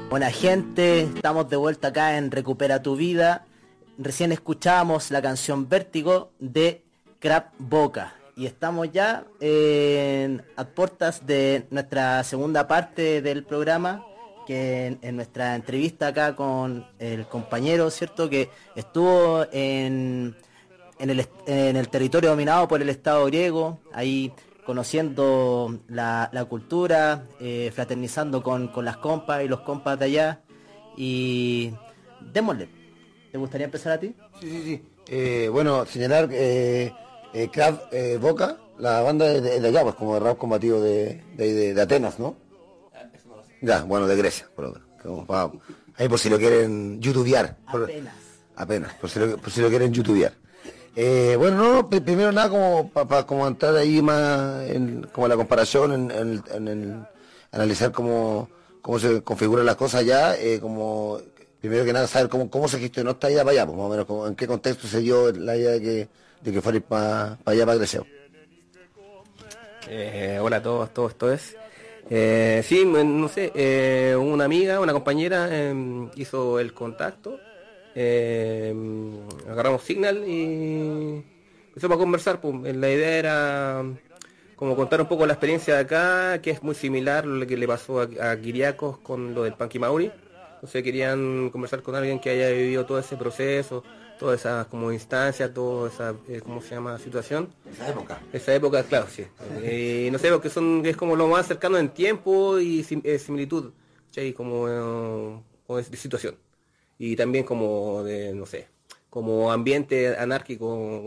Buena gente, estamos de vuelta acá en Recupera tu Vida. Recién escuchábamos la canción Vértigo de Crab Boca. Y estamos ya a puertas de nuestra segunda parte del programa, que en nuestra entrevista acá con el compañero, ¿cierto? Que estuvo en el territorio dominado por el Estado griego, ahí conociendo la cultura, fraternizando con las compas y los compas de allá. Y démosle. ¿Te gustaría empezar a ti? Sí, sí, sí. Bueno, señalar Krav Boca, la banda de allá, pues como de rap combativo de Atenas, ¿no? Ya, bueno, de Grecia, por lo menos. Ahí por si lo quieren youtubear. Apenas, por si lo quieren youtubear. Bueno, no, primero nada como para como entrar ahí más en como la comparación, analizar cómo se configuran las cosas allá, como primero que nada saber cómo se gestionó esta ida para allá, pues más o menos en qué contexto se dio la idea de que fuera ir para allá, para Grecia. Hola a todos. Sí, no sé, una amiga, una compañera hizo el contacto, agarramos Signal y empezamos a conversar. Pues. La idea era como contar un poco la experiencia de acá, que es muy similar a lo que le pasó a Kiriakos con lo del Panky Mauri. Entonces querían conversar con alguien que haya vivido todo ese proceso, todas esas como instancias, toda esa, ¿cómo se llama? Situación. Esa época, claro, sí. No sé, porque es como lo más cercano en tiempo y similitud, ¿sí? Como de situación. Y también como de, no sé, como ambiente anárquico